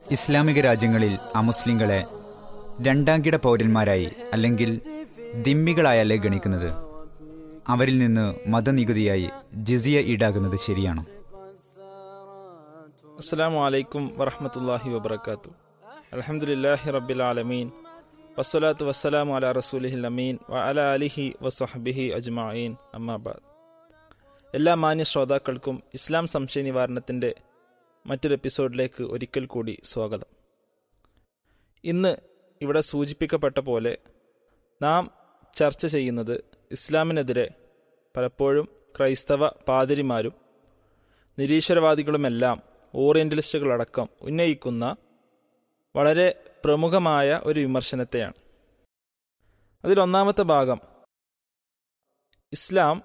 ഇസ്ലാമിക രാജ്യങ്ങളിൽ അമുസ്ലിങ്ങളെ രണ്ടാംകിട പൗരന്മാരായി അല്ലെങ്കിൽ ദിമ്മികളായല്ലേ ഗണിക്കുന്നത്? അവരിൽ നിന്ന് മതനികുതിയായി ജിസിയ ഈടാക്കുന്നത് ശരിയാണോ? അസ്സലാമു അലൈക്കും വറഹ്മത്തുള്ളാഹി വബറകാതുഹു. അൽഹംദുലില്ലാഹി റബ്ബിൽ ആലമീൻ വസ്സലാത്തു വസ്സലാമു അലാ റസൂലിഹിൽ അമീൻ വഅലാ ആലിഹി വസ്വഹ്ബിഹി അജ്മഈൻ. അമ്മാ ബഅദ്. എല്ലാ മാന്യ ശ്രോതാക്കൾക്കും ഇസ്ലാം സംശയ നിവാരണത്തിൻ്റെ മറ്റൊരു എപ്പിസോഡിലേക്ക് ഒരിക്കൽ കൂടി സ്വാഗതം. ഇന്ന് ഇവിടെ സൂചിപ്പിക്കപ്പെട്ട പോലെ നാം ചർച്ച ചെയ്യുന്നത് ഇസ്ലാമിനെതിരെ പലപ്പോഴും ക്രൈസ്തവ പാതിരിമാരും നിരീശ്വരവാദികളുമെല്ലാം ഓറിയന്റലിസ്റ്റുകളടക്കം ഉന്നയിക്കുന്ന വളരെ പ്രമുഖമായ ഒരു വിമർശനത്തെയാണ്. അതിലൊന്നാമത്തെ ഭാഗം, ഇസ്ലാം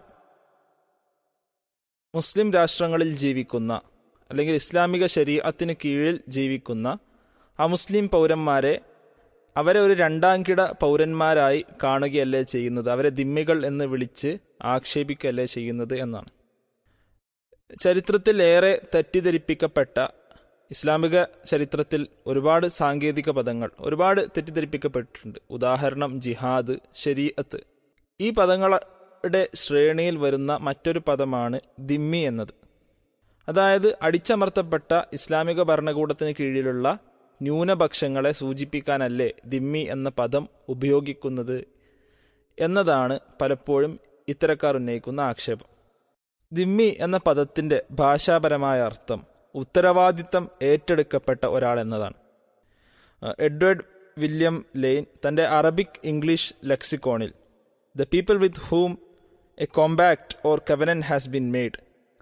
മുസ്ലിം രാഷ്ട്രങ്ങളിൽ ജീവിക്കുന്ന അല്ലെങ്കിൽ ഇസ്ലാമിക ശരീഅത്തിന് കീഴിൽ ജീവിക്കുന്ന അമുസ്ലിം പൗരന്മാരെ അവരെ ഒരു രണ്ടാംകിട പൗരന്മാരായി കാണുകയല്ലേ ചെയ്യുന്നത്, അവരെ ദിമ്മികൾ എന്ന് വിളിച്ച് ആക്ഷേപിക്കുകയല്ലേ ചെയ്യുന്നത് എന്നാണ്. ചരിത്രത്തിൽ ഏറെ തെറ്റിദ്ധരിപ്പിക്കപ്പെട്ട, ഇസ്ലാമിക ചരിത്രത്തിൽ ഒരുപാട് സാങ്കേതിക പദങ്ങൾ ഒരുപാട് തെറ്റിദ്ധരിപ്പിക്കപ്പെട്ടിട്ടുണ്ട്. ഉദാഹരണം ജിഹാദ്, ശരീഅത്ത്. ഈ പദങ്ങളുടെ ശ്രേണിയിൽ വരുന്ന മറ്റൊരു പദമാണ് ദിമ്മി എന്നത്. അതായത് അടിച്ചമർത്തപ്പെട്ട ഇസ്ലാമിക ഭരണകൂടത്തിന് കീഴിലുള്ള ന്യൂനപക്ഷങ്ങളെ സൂചിപ്പിക്കാനല്ലേ ദിമ്മി എന്ന പദം ഉപയോഗിക്കുന്നത് എന്നതാണ് പലപ്പോഴും ഇത്തരക്കാർ ഉന്നയിക്കുന്ന ആക്ഷേപം. ദിമ്മി എന്ന പദത്തിൻ്റെ ഭാഷാപരമായ അർത്ഥം ഉത്തരവാദിത്തം ഏറ്റെടുക്കപ്പെട്ട ഒരാൾ എന്നതാണ്. എഡ്വേർഡ് വില്യം ലെയ്ൻ തൻ്റെ Arabic English ലെക്സിക്കോണിൽ the people with ഹൂം A compact or covenant has been made,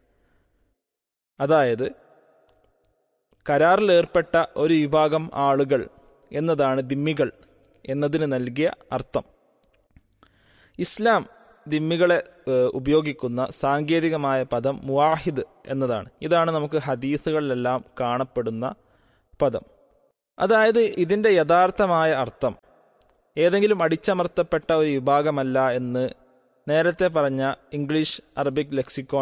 അതായത് കരാറിലേർപ്പെട്ട ഒരു വിഭാഗം ആളുകൾ എന്നതാണ് ദിമ്മികൾ എന്നതിന് നൽകിയ അർത്ഥം. ഇസ്ലാം ദിമ്മികളെ ഉപയോഗിക്കുന്ന സാങ്കേതികമായ പദം മുവാഹിദ് എന്നതാണ്. ഇതാണ് നമുക്ക് ഹദീസുകളിലെല്ലാം കാണപ്പെടുന്ന പദം. അതായത് ഇതിൻ്റെ യഥാർത്ഥമായ അർത്ഥം ഏതെങ്കിലും അടിച്ചമർത്തപ്പെട്ട ഒരു വിഭാഗമല്ല എന്ന് നേരത്തെ പറഞ്ഞ ഇംഗ്ലീഷ് അറബിക്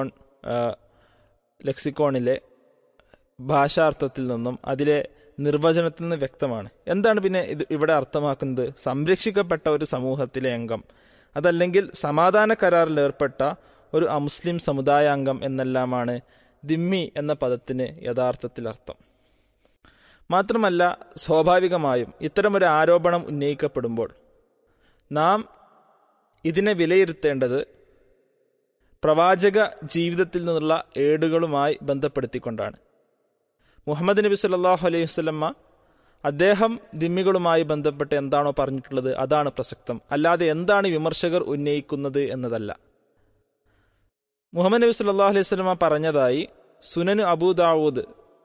ലെക്സിക്കോണിലെ ഭാഷാർത്ഥത്തിൽ നിന്നും അതിലെ നിർവചനത്തിൽ നിന്ന് വ്യക്തമാണ്. എന്താണ് പിന്നെ ഇവിടെ അർത്ഥമാക്കുന്നത്? സംരക്ഷിക്കപ്പെട്ട ഒരു സമൂഹത്തിലെ അംഗം, അതല്ലെങ്കിൽ സമാധാന കരാറിൽ ഏർപ്പെട്ട ഒരു അമുസ്ലിം സമുദായാംഗം എന്നെല്ലാമാണ് ദിമ്മി എന്ന പദത്തിന് യഥാർത്ഥത്തിൽ അർത്ഥം. മാത്രമല്ല, സ്വാഭാവികമായും ഇത്തരമൊരു ആരോപണം ഉന്നയിക്കപ്പെടുമ്പോൾ നാം ഇതിനെ വിലയിരുത്തേണ്ടത് പ്രവാചക ജീവിതത്തിൽ നിന്നുള്ള ഏടുകളുമായി ബന്ധപ്പെടുത്തിക്കൊണ്ടാണ്. മുഹമ്മദ് നബി സല്ലല്ലാഹു അലൈഹി വസല്ലമ അദ്ദേഹം ദിമ്മികളുമായി ബന്ധപ്പെട്ട് എന്താണോ പറഞ്ഞിട്ടുള്ളത് അതാണ് പ്രസക്തം, അല്ലാതെ എന്താണ് വിമർശകർ ഉന്നയിക്കുന്നത് എന്നതല്ല. മുഹമ്മദ് നബി സല്ലല്ലാഹു അലൈഹി വസല്ലമ പറഞ്ഞതായി സുനൻ അബൂ ദാവൂദ്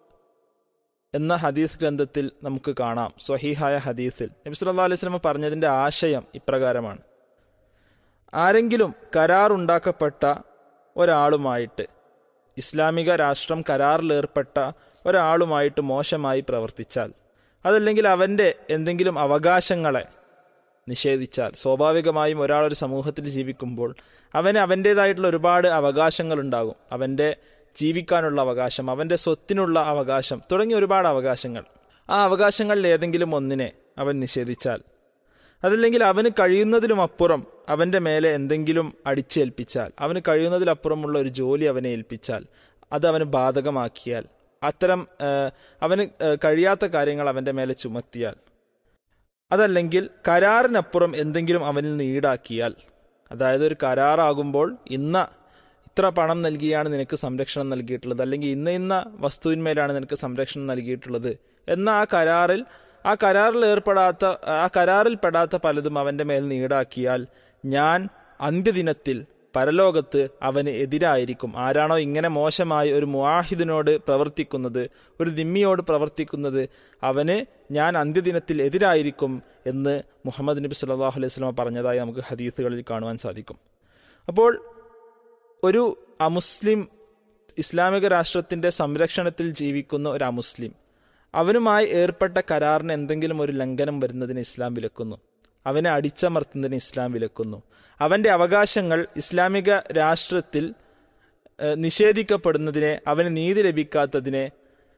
എന്ന ഹദീസ് ഗ്രന്ഥത്തിൽ നമുക്ക് കാണാം. സ്വഹീഹായ ഹദീസിൽ നബി സല്ലല്ലാഹു അലൈഹി വസല്ലമ പറഞ്ഞതിൻ്റെ ആശയം ഇപ്രകാരമാണ്: ആരെങ്കിലും കരാറുണ്ടാക്കപ്പെട്ട ഒരാളുമായിട്ട്, ഇസ്ലാമിക രാഷ്ട്രം കരാറിലേർപ്പെട്ട ഒരാളുമായിട്ട് മോശമായി പ്രവർത്തിച്ചാൽ, അതല്ലെങ്കിൽ അവൻ്റെ എന്തെങ്കിലും അവകാശങ്ങളെ നിഷേധിച്ചാൽ, സ്വാഭാവികമായും ഒരാളൊരു സമൂഹത്തിൽ ജീവിക്കുമ്പോൾ അവന് അവൻ്റേതായിട്ടുള്ള ഒരുപാട് അവകാശങ്ങളുണ്ടാകും. അവൻ്റെ ജീവിക്കാനുള്ള അവകാശം, അവൻ്റെ സ്വത്തിനുള്ള അവകാശം തുടങ്ങിയ ഒരുപാട് അവകാശങ്ങൾ. ആ അവകാശങ്ങളിൽ ഏതെങ്കിലും ഒന്നിനെ അവൻ നിഷേധിച്ചാൽ, അതല്ലെങ്കിൽ അവന് കഴിയുന്നതിലും അപ്പുറം അവൻ്റെ മേലെ എന്തെങ്കിലും അടിച്ചേൽപ്പിച്ചാൽ, അവന് കഴിയുന്നതിലപ്പുറമുള്ള ഒരു ജോലി അവനെ ഏൽപ്പിച്ചാൽ, അത് അവന് ബാധകമാക്കിയാൽ, അത്തരം അവന് കഴിയാത്ത കാര്യങ്ങൾ അവൻ്റെ മേലെ ചുമത്തിയാൽ, അതല്ലെങ്കിൽ കരാറിനപ്പുറം എന്തെങ്കിലും അവനിൽ നിന്ന് ഈടാക്കിയാൽ, അതായത് ഒരു കരാറാകുമ്പോൾ ഇത്ര പണം നൽകിയാണ് നിനക്ക് സംരക്ഷണം നൽകിയിട്ടുള്ളത്, അല്ലെങ്കിൽ ഇന്ന വസ്തുവിന്മേലാണ് നിനക്ക് സംരക്ഷണം നൽകിയിട്ടുള്ളത് എന്ന ആ കരാറിൽ പെടാത്ത പലതും അവൻ്റെ മേൽ നിന്ന് ഈടാക്കിയാൽ, ഞാൻ അന്ത്യദിനത്തിൽ പരലോകത്ത് അവന് എതിരായിരിക്കും. ആരാണോ ഇങ്ങനെ മോശമായി ഒരു മുവാഹിദിനോട് പ്രവർത്തിക്കുന്നത്, ഒരു ദിമ്മിയോട് പ്രവർത്തിക്കുന്നത്, അവന് ഞാൻ അന്ത്യദിനത്തിൽ എതിരായിരിക്കും എന്ന് മുഹമ്മദ് നബി സല്ലല്ലാഹു അലൈഹി വസല്ലം പറഞ്ഞതായി നമുക്ക് ഹദീസുകളിൽ കാണുവാൻ സാധിക്കും. അപ്പോൾ ഒരു അമുസ്ലിം, ഇസ്ലാമിക രാഷ്ട്രത്തിൻ്റെ സംരക്ഷണത്തിൽ ജീവിക്കുന്ന ഒരു അമുസ്ലിം, അവനുമായി ഏർപ്പെട്ട കരാറിന് എന്തെങ്കിലും ഒരു ലംഘനം വരുന്നതിന് ഇസ്ലാം വിലക്കുന്നു. അവനെ അടിച്ചമർത്തുന്നതിന് ഇസ്ലാം വിലക്കുന്നു. അവൻ്റെ അവകാശങ്ങൾ ഇസ്ലാമിക രാഷ്ട്രത്തിൽ നിഷേധിക്കപ്പെടുന്നതിനെ, അവന് നീതി ലഭിക്കാത്തതിനെ,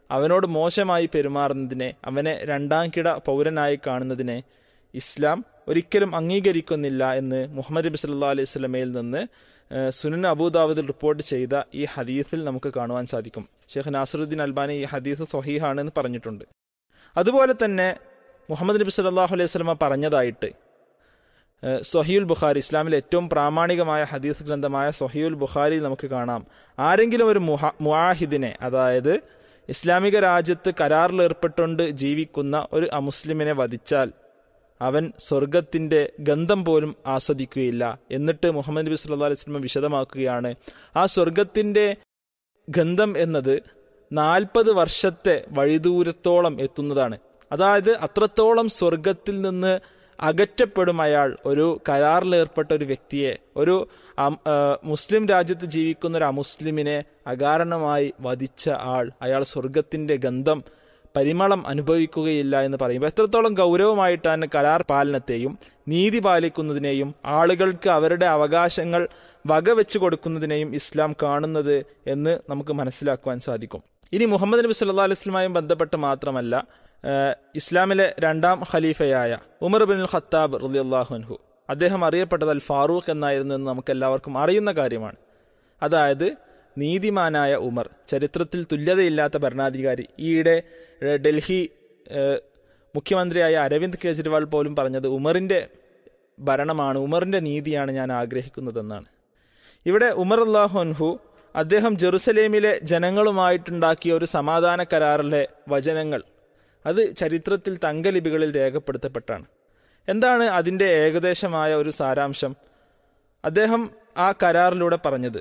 അവനോട് മോശമായി പെരുമാറുന്നതിനെ, അവനെ രണ്ടാം കിട പൗരനായി കാണുന്നതിനെ ഇസ്ലാം ഒരിക്കലും അംഗീകരിക്കുന്നില്ല എന്ന് മുഹമ്മദ് നബി സല്ലല്ലാഹു അലൈഹി വസല്ലമയിൽ നിന്ന് സുനൻ അബൂദാവൂദിൽ റിപ്പോർട്ട് ചെയ്ത ഈ ഹദീസിൽ നമുക്ക് കാണുവാൻ സാധിക്കും. ഷെയ്ഖ് നാസിറുദ്ദീൻ അൽബാനി ഈ ഹദീസ് സ്വഹീഹാണ് എന്ന് പറഞ്ഞിട്ടുണ്ട്. അതുപോലെ തന്നെ മുഹമ്മദ് നബി സല്ലല്ലാഹു അലൈഹി വസല്ലമ പറഞ്ഞതായിട്ട് സ്വഹീഹുൽ ബുഖാരി, ഇസ്ലാമിലെ ഏറ്റവും പ്രാമാണികമായ ഹദീസ് ഗ്രന്ഥമായ സ്വഹീഹുൽ ബുഖാരിയിൽ നമുക്ക് കാണാം, ആരെങ്കിലും ഒരു മുആഹിദിനെ, അതായത് ഇസ്ലാമിക രാജ്യത്ത് കരാറിൽ ഏർപ്പെട്ടുകൊണ്ട് ജീവിക്കുന്ന ഒരു അമുസ്ലിമിനെ വധിച്ചാൽ അവൻ സ്വർഗത്തിന്റെ ഗന്ധം പോലും ആസ്വദിക്കുകയില്ല. എന്നിട്ട് മുഹമ്മദ് നബി സല്ലല്ലാഹു അലൈഹി വസല്ലം വിശദമാക്കുകയാണ്, ആ സ്വർഗത്തിന്റെ ഗന്ധം എന്നത് 40 വർഷത്തെ വഴിദൂരത്തോളം എത്തുന്നതാണ്. അതായത് അത്രത്തോളം സ്വർഗത്തിൽ നിന്ന് അകറ്റപ്പെടും അയാൾ. ഒരു കരാറിലേർപ്പെട്ട ഒരു വ്യക്തിയെ, ഒരു മുസ്ലിം രാജ്യത്ത് ജീവിക്കുന്ന ഒരു അമുസ്ലിമിനെ അകാരണമായി വധിച്ച അയാൾ സ്വർഗത്തിന്റെ ഗന്ധം, പരിമളം അനുഭവിക്കുകയില്ല എന്ന് പറയുമ്പോൾ എത്രത്തോളം ഗൗരവമായിട്ടാണ് കരാർ പാലനത്തെയും നീതി പാലിക്കുന്നതിനെയും ആളുകൾക്ക് അവരുടെ അവകാശങ്ങൾ വകവെച്ചു കൊടുക്കുന്നതിനെയും ഇസ്ലാം കാണുന്നത് എന്ന് നമുക്ക് മനസ്സിലാക്കുവാൻ സാധിക്കും. ഇനി മുഹമ്മദ് നബി സല്ലല്ലാഹു അലൈഹി വസല്ലമയും ബന്ധപ്പെട്ട് മാത്രമല്ല, ഇസ്ലാമിലെ രണ്ടാം ഖലീഫയായ ഉമർ ഇബ്നുൽ ഖത്താബ് റളിയല്ലാഹു അൻഹു, അദ്ദേഹം അറിയപ്പെട്ടത് അൽ ഫാറൂഖ് എന്നായിരുന്നു എന്ന് നമുക്ക് എല്ലാവർക്കും അറിയുന്ന കാര്യമാണ്. അതായത് നീതിമാനായ ഉമർ, ചരിത്രത്തിൽ തുല്യതയില്ലാത്ത ഭരണാധികാരി. ഈയിടെ ഡൽഹി മുഖ്യമന്ത്രിയായ അരവിന്ദ് കെജ്രിവാൾ പോലും പറഞ്ഞത് ഉമറിന്റെ ഭരണമാണ്, ഉമറിന്റെ നീതിയാണ് ഞാൻ ആഗ്രഹിക്കുന്നതെന്നാണ്. ഇവിടെ ഉമർ റളിയല്ലാഹു അൻഹു അദ്ദേഹം ജെറുസലേമിലെ ജനങ്ങളുമായിട്ടുണ്ടാക്കിയ ഒരു സമാധാന കരാറിലെ വചനങ്ങൾ, അത് ചരിത്രത്തിൽ തങ്കലിപികളിൽ രേഖപ്പെടുത്തപ്പെട്ടാണ്. എന്താണ് അതിൻ്റെ ഏകദേശമായ ഒരു സാരാംശം? അദ്ദേഹം ആ കരാറിലൂടെ പറഞ്ഞത്,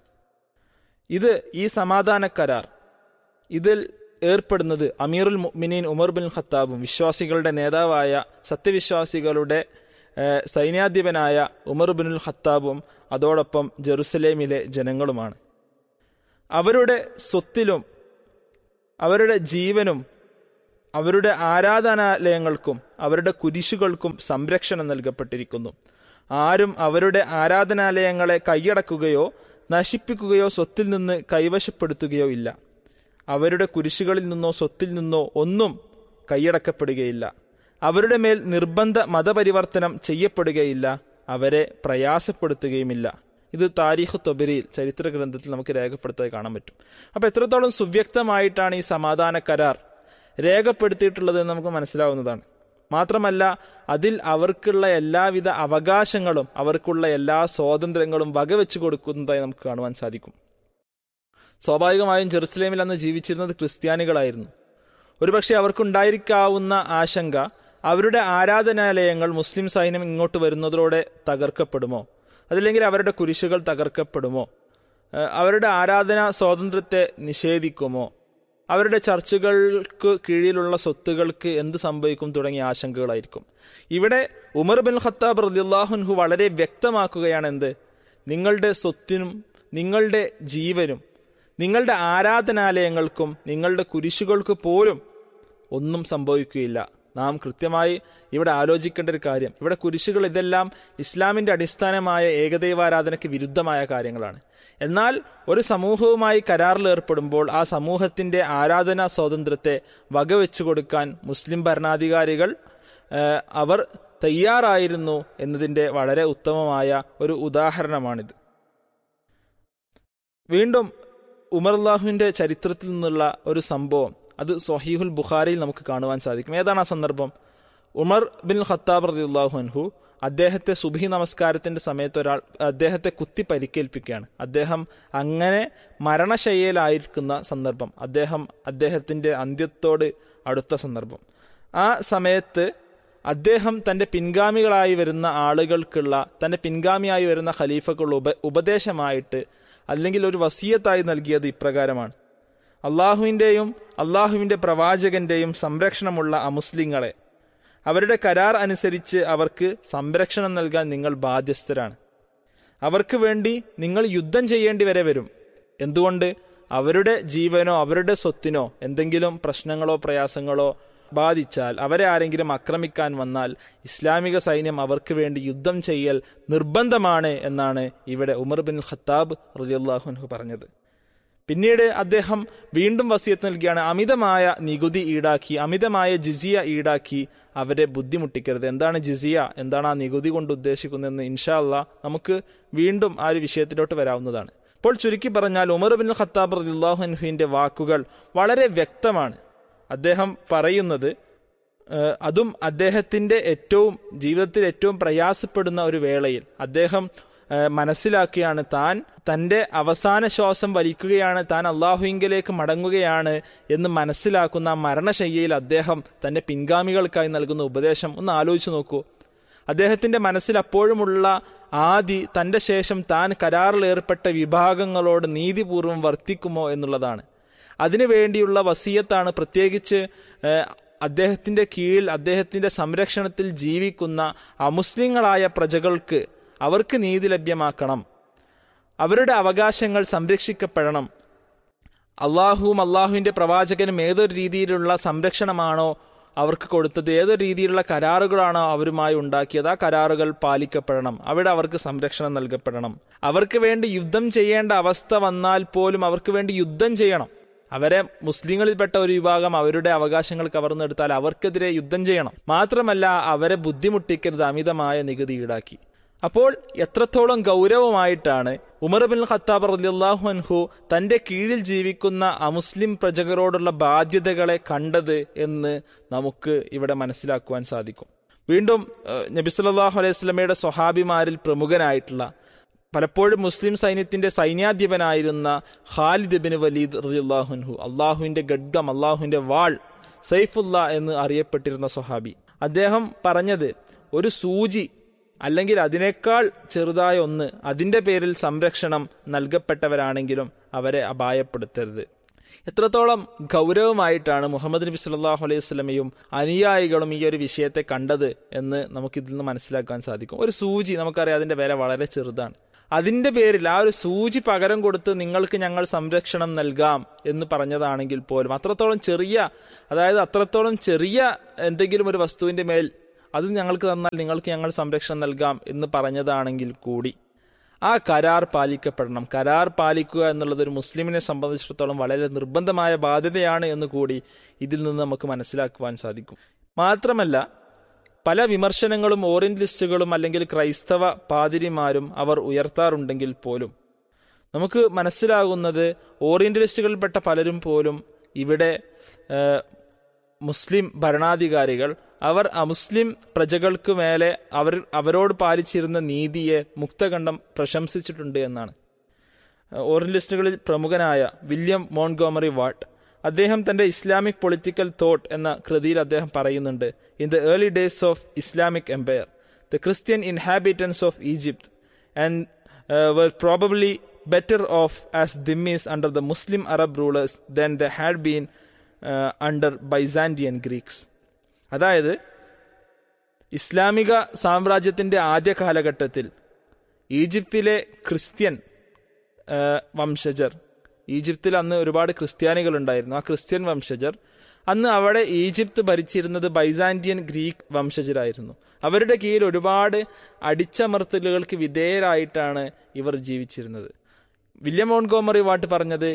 ഈ സമാധാന കരാർ, ഇതിൽ ഏർപ്പെടുന്നത് അമീറുൽ മുഅ്മിനീൻ ഉമർ ബിൻ ഖത്താബും വിശ്വാസികളുടെ നേതാവായ സത്യവിശ്വാസികളുടെ സൈന്യാധിപനായ ഉമർ ബിനുൽ ഖത്താബും അതോടൊപ്പം ജെറുസലേമിലെ ജനങ്ങളുമാണ്. അവരുടെ സ്വത്തിലും അവരുടെ ജീവനും അവരുടെ ആരാധനാലയങ്ങൾക്കും അവരുടെ കുരിശുകൾക്കും സംരക്ഷണം നൽകപ്പെട്ടിരിക്കുന്നു. ആരും അവരുടെ ആരാധനാലയങ്ങളെ കൈയടക്കുകയോ നശിപ്പിക്കുകയോ സ്വത്തിൽ നിന്ന് കൈവശപ്പെടുത്തുകയോ ഇല്ല. അവരുടെ കുരിശുകളിൽ നിന്നോ സ്വത്തിൽ നിന്നോ ഒന്നും കൈയടക്കപ്പെടുകയില്ല. അവരുടെ മേൽ നിർബന്ധ മതപരിവർത്തനം ചെയ്യപ്പെടുകയില്ല. അവരെ പ്രയാസപ്പെടുത്തുകയുമില്ല. ഇത് താരീഖ് തൊബരിയിൽ, ചരിത്ര ഗ്രന്ഥത്തിൽ നമുക്ക് രേഖപ്പെടുത്താൻ കാണാൻ പറ്റും. അപ്പോൾ എത്രത്തോളം സുവ്യക്തമായിട്ടാണ് ഈ സമാധാന കരാർ രേഖപ്പെടുത്തിയിട്ടുള്ളതെന്ന് നമുക്ക് മനസ്സിലാവുന്നതാണ്. മാത്രമല്ല, അതിൽ അവർക്കുള്ള എല്ലാവിധ അവകാശങ്ങളും അവർക്കുള്ള എല്ലാ സ്വാതന്ത്ര്യങ്ങളും വകവെച്ചു കൊടുക്കുന്നതായി നമുക്ക് കാണുവാൻ സാധിക്കും. സ്വാഭാവികമായും ജെറുസലേമിൽ അന്ന് ജീവിച്ചിരുന്നത് ക്രിസ്ത്യാനികളായിരുന്നു. ഒരുപക്ഷെ അവർക്കുണ്ടായിരിക്കാവുന്ന ആശങ്ക, അവരുടെ ആരാധനാലയങ്ങൾ മുസ്ലിം സൈന്യം ഇങ്ങോട്ട് വരുന്നതോടെ തകർക്കപ്പെടുമോ, അതല്ലെങ്കിൽ അവരുടെ കുരിശുകൾ തകർക്കപ്പെടുമോ, അവരുടെ ആരാധനാ സ്വാതന്ത്ര്യത്തെ നിഷേധിക്കുമോ, അവരുടെ ചർച്ചുകൾക്ക് കീഴിലുള്ള സ്വത്തുകൾക്ക് എന്ത് സംഭവിക്കും തുടങ്ങിയ ആശങ്കകളായിരിക്കും. ഇവിടെ ഉമർ ബിൻ ഖത്താബ് റളിയല്ലാഹു അൻഹു വളരെ വ്യക്തമാക്കുകയാണ്, എന്ത്, നിങ്ങളുടെ സ്വത്തിനും നിങ്ങളുടെ ജീവനും നിങ്ങളുടെ ആരാധനാലയങ്ങൾക്കും നിങ്ങളുടെ കുരിശുകൾക്ക് പോലും ഒന്നും സംഭവിക്കുകയില്ല. നാം കൃത്യമായി ഇവിടെ ആലോചിക്കേണ്ട ഒരു കാര്യം, ഇവിടെ കുരിശുകൾ ഇതെല്ലാം ഇസ്ലാമിൻ്റെ അടിസ്ഥാനമായ ഏകദൈവാരാധനയ്ക്ക് വിരുദ്ധമായ കാര്യങ്ങളാണ്. എന്നാൽ ഒരു സമൂഹവുമായി കരാറിൽ ഏർപ്പെടുമ്പോൾ ആ സമൂഹത്തിൻ്റെ ആരാധനാ സ്വാതന്ത്ര്യത്തെ വകവെച്ചു കൊടുക്കാൻ മുസ്ലിം ഭരണാധികാരികൾ അവർ തയ്യാറായിരുന്നു എന്നതിൻ്റെ വളരെ ഉത്തമമായ ഒരു ഉദാഹരണമാണിത്. വീണ്ടും ഉമർ അള്ളാഹുവിൻ്റെ ചരിത്രത്തിൽ നിന്നുള്ള ഒരു സംഭവം, അത് സ്വഹീഹുൽ ബുഖാരിയിൽ നമുക്ക് കാണുവാൻ സാധിക്കും. ഏതാണ് ആ സന്ദർഭം? ഉമർ ബിൻ ഖത്താബ് റളിയല്ലാഹു അൻഹു അദ്ദേഹത്തെ സുബ്ഹി നമസ്കാരത്തിന്റെ സമയത്ത് ഒരാൾ അദ്ദേഹത്തെ കുത്തി പരിക്കേൽപ്പിക്കുകയാണ്. അദ്ദേഹം അങ്ങനെ മരണശയ്യയിലായിരിക്കുന്ന സന്ദർഭം, അദ്ദേഹത്തിന്റെ അന്ത്യത്തോട് അടുത്ത സന്ദർഭം. ആ സമയത്ത് അദ്ദേഹം തൻ്റെ പിൻഗാമികളായി വരുന്ന ആളുകൾക്കുള്ള, തൻ്റെ പിൻഗാമിയായി വരുന്ന ഖലീഫക്കുള്ള ഉപദേശമായിട്ട് അല്ലെങ്കിൽ ഒരു വസിയത്തായി നൽകിയത് ഇപ്രകാരമാണ്: അള്ളാഹുവിൻ്റെയും അള്ളാഹുവിൻ്റെ പ്രവാചകന്റെയും സംരക്ഷണമുള്ള അമുസ്ലിങ്ങളെ, അവരുടെ കരാർ അനുസരിച്ച് അവർക്ക് സംരക്ഷണം നൽകാൻ നിങ്ങൾ ബാധ്യസ്ഥരാണ്. അവർക്ക് വേണ്ടി നിങ്ങൾ യുദ്ധം ചെയ്യേണ്ടി വരെ വരും. എന്തുകൊണ്ട്? അവരുടെ ജീവനോ അവരുടെ സ്വത്തിനോ എന്തെങ്കിലും പ്രശ്നങ്ങളോ പ്രയാസങ്ങളോ ബാധിച്ചാൽ, അവരെ ആരെങ്കിലും ആക്രമിക്കാൻ വന്നാൽ ഇസ്ലാമിക സൈന്യം അവർക്ക് വേണ്ടി യുദ്ധം ചെയ്യൽ നിർബന്ധമാണ് എന്നാണ് ഇവിടെ ഉമർ ബിൻ ഖത്താബ് റളിയല്ലാഹു അൻഹു പറഞ്ഞത്. പിന്നീട് അദ്ദേഹം വീണ്ടും വസിയത്ത് നൽകിയാണ് അമിതമായ നികുതി ഈടാക്കി, അമിതമായ ജിസിയ ഈടാക്കി അവരെ ബുദ്ധിമുട്ടിക്കരുത്. എന്താണ് ജിസിയ, എന്താണ് ആ നികുതി കൊണ്ട് ഉദ്ദേശിക്കുന്നതെന്ന് ഇൻഷാ അല്ലാഹ് നമുക്ക് വീണ്ടും ആ ഒരു വിഷയത്തിലോട്ട് വരാവുന്നതാണ്. ഇപ്പോൾ ചുരുക്കി പറഞ്ഞാൽ ഉമർ ബിൻ ഖത്താബ് റളിയല്ലാഹു അൻഹുവിന്റെ വാക്കുകൾ വളരെ വ്യക്തമാണ്. അദ്ദേഹം പറയുന്നത്, അതും അദ്ദേഹത്തിന്റെ ജീവിതത്തിൽ ഏറ്റവും പ്രയാസപ്പെടുന്ന ഒരു വേളയിൽ അദ്ദേഹം മനസ്സിലാക്കിയാണ് താൻ തൻ്റെ അവസാന ശ്വാസം വലിക്കുകയാണ്, താൻ അള്ളാഹുവിങ്കലേക്ക് മടങ്ങുകയാണ് എന്ന് മനസ്സിലാക്കുന്ന ആ മരണശയ്യയിൽ അദ്ദേഹം തൻ്റെ പിൻഗാമികൾക്കായി നൽകുന്ന ഉപദേശം ഒന്ന് ആലോചിച്ച് നോക്കൂ. അദ്ദേഹത്തിന്റെ മനസ്സിൽ അപ്പോഴുമുള്ള ആദി തൻ്റെ ശേഷം താൻ കരാറിലേർപ്പെട്ട വിഭാഗങ്ങളോട് നീതിപൂർവം വർത്തിക്കുമോ എന്നുള്ളതാണ്. അതിനുവേണ്ടിയുള്ള വസിയത്താണ് പ്രത്യേകിച്ച് അദ്ദേഹത്തിന്റെ കീഴിൽ അദ്ദേഹത്തിന്റെ സംരക്ഷണത്തിൽ ജീവിക്കുന്ന അമുസ്ലിങ്ങളായ പ്രജകൾക്ക് അവർക്ക് നീതി ലഭ്യമാക്കണം, അവരുടെ അവകാശങ്ങൾ സംരക്ഷിക്കപ്പെടണം. അള്ളാഹുവും അള്ളാഹുവിന്റെ പ്രവാചകനും ഏതൊരു രീതിയിലുള്ള സംരക്ഷണമാണോ അവർക്ക് കൊടുത്തത്, ഏതൊരു രീതിയിലുള്ള കരാറുകളാണോ അവരുമായി ഉണ്ടാക്കിയത്, ആ കരാറുകൾ പാലിക്കപ്പെടണം, അവിടെ അവർക്ക് സംരക്ഷണം നൽകപ്പെടണം. അവർക്ക് വേണ്ടി യുദ്ധം ചെയ്യേണ്ട അവസ്ഥ വന്നാൽ പോലും അവർക്ക് വേണ്ടി യുദ്ധം ചെയ്യണം. അവരെ മുസ്ലിങ്ങളിൽപ്പെട്ട ഒരു വിഭാഗം അവരുടെ അവകാശങ്ങൾ കവർന്നെടുത്താൽ അവർക്കെതിരെ യുദ്ധം ചെയ്യണം. മാത്രമല്ല അവരെ ബുദ്ധിമുട്ടിക്കരുത്, അമിതമായ നികുതി ഈടാക്കി. അപ്പോൾ എത്രത്തോളം ഗൗരവമായിട്ടാണ് ഉമർ ബിൻ ഖത്താബ് റളിയല്ലാഹു അൻഹു തന്റെ കീഴിൽ ജീവിക്കുന്ന അമുസ്ലിം പ്രജകളോടുള്ള ബാധ്യതകളെ കണ്ടത് എന്ന് നമുക്ക് ഇവിടെ മനസ്സിലാക്കുവാൻ സാധിക്കും. വീണ്ടും നബി സല്ലല്ലാഹു അലൈഹി വസല്ലമയുടെ സ്വഹാബിമാരിൽ പ്രമുഖനായിട്ടുള്ള, പലപ്പോഴും മുസ്ലിം സൈന്യത്തിന്റെ സൈന്യാധിപനായിരുന്ന ഖാലിദ് ബിൻ വലീദ് റളിയല്ലാഹു അൻഹു, അള്ളാഹുവിന്റെ ഖഡ്ഗം, അള്ളാഹുവിന്റെ വാൾ, സൈഫുല്ല എന്ന് അറിയപ്പെട്ടിരുന്ന സ്വഹാബി, അദ്ദേഹം പറഞ്ഞത്, ഒരു സൂചി അല്ലെങ്കിൽ അതിനേക്കാൾ ചെറുതായ ഒന്ന്, അതിന്റെ പേരിൽ സംരക്ഷണം നൽകപ്പെട്ടവരാണെങ്കിലും അവരെ അപായപ്പെടുത്തരുത്. എത്രത്തോളം ഗൗരവമായിട്ടാണ് മുഹമ്മദ് നബി സല്ലല്ലാഹു അലൈഹി വസല്ലമയും അനുയായികളും ഈ ഒരു വിഷയത്തെ കണ്ടത് എന്ന് നമുക്കിതിൽ നിന്ന് മനസ്സിലാക്കാൻ സാധിക്കും. ഒരു സൂചി, നമുക്കറിയാം അതിന്റെ വില വളരെ ചെറുതാണ്. അതിന്റെ പേരിൽ ആ ഒരു സൂചി പകരം കൊടുത്ത് നിങ്ങൾക്ക് ഞങ്ങൾ സംരക്ഷണം നൽകാം എന്ന് പറഞ്ഞതാണെങ്കിൽ പോലും അത്രത്തോളം ചെറിയ എന്തെങ്കിലും ഒരു വസ്തുവിന്റെ മേൽ അത് ഞങ്ങൾക്ക് തന്നാൽ നിങ്ങൾക്ക് ഞങ്ങൾ സംരക്ഷണം നൽകാം എന്ന് പറഞ്ഞതാണെങ്കിൽ കൂടി ആ കരാർ പാലിക്കപ്പെടണം. കരാർ പാലിക്കുക എന്നുള്ളത് ഒരു മുസ്ലിമിനെ സംബന്ധിച്ചിടത്തോളം വളരെ നിർബന്ധമായ ബാധ്യതയാണ് എന്ന് കൂടി ഇതിൽ നിന്ന് നമുക്ക് മനസ്സിലാക്കുവാൻ സാധിക്കും. മാത്രമല്ല പല വിമർശനങ്ങളും ഓറിയന്റലിസ്റ്റുകളും അല്ലെങ്കിൽ ക്രൈസ്തവ പാതിരിമാരും അവർ ഉയർത്താറുണ്ടെങ്കിൽ പോലും നമുക്ക് മനസ്സിലാകുന്നത് ഓറിയന്റലിസ്റ്റുകളിൽപ്പെട്ട പലരും പോലും ഇവിടെ മുസ്ലിം ഭരണാധികാരികൾ അവർ അമുസ്ലിം പ്രജകൾക്ക് മേലെ അവരോട് പാലിച്ചിരുന്ന നീതിയെ മുക്തകണ്ഠം പ്രശംസിച്ചിട്ടുണ്ട് എന്നാണ്. ഓറിയന്റലിസ്റ്റുകളിൽ പ്രമുഖനായ വില്യം മോൺഗോമറി വാട്ട്, അദ്ദേഹം തന്റെ ഇസ്ലാമിക് പൊളിറ്റിക്കൽ തോട്ട് എന്ന കൃതിയിൽ അദ്ദേഹം പറയുന്നുണ്ട്, in the early days of Islamic Empire the Christian inhabitants of Egypt and were probably better off as dhimmis under the Muslim Arab rulers than they had been under Byzantine Greeks. അതായത് ഇസ്ലാമിക സാമ്രാജ്യത്തിന്റെ ആദ്യ കാലഘട്ടത്തിൽ ഈജിപ്തിലെ Christian വംശജർ, ഈജിപ്തിൽ അന്ന് ഒരുപാട് ക്രിസ്ത്യാനികൾ ഉണ്ടായിരുന്നു, ആ ക്രിസ്ത്യൻ വംശജർ അന്ന് അവിടെ ഈജിപ്ത് ഭരിച്ചിരുന്നത് ബൈസാന്റിയൻ ഗ്രീക്ക് വംശജരായിരുന്നു. അവരുടെ കീഴിൽ ഒരുപാട് അടിച്ചമർത്തലുകൾക്ക് വിധേയരായിട്ടാണ് ഇവർ ജീവിച്ചിരുന്നത്. വില്യം മോൺഗോമറി വാട്ട് പറഞ്ഞത്,